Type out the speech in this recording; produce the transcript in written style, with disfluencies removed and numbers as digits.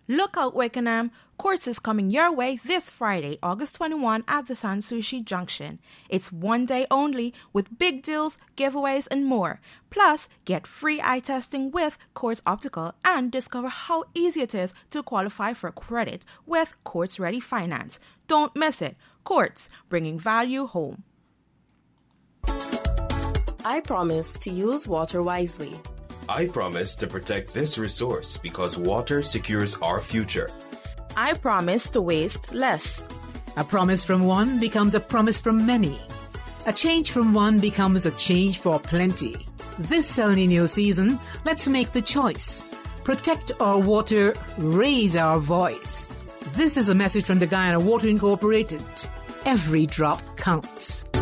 Look out, Wakenham. Quartz is coming your way this Friday, August 21 at the Sanssouci Junction. It's one day only with big deals, giveaways, and more. Plus, get free eye testing with Quartz Optical and discover how easy it is to qualify for credit with Quartz Ready Finance. Don't miss it. Quartz, bringing value home. I promise to use water wisely. I promise to protect this resource because water secures our future. I promise to waste less. A promise from one becomes a promise from many. A change from one becomes a change for plenty. This El Nino season, let's make the choice. Protect our water, raise our voice. This is a message from the Guyana Water Incorporated. Every drop counts.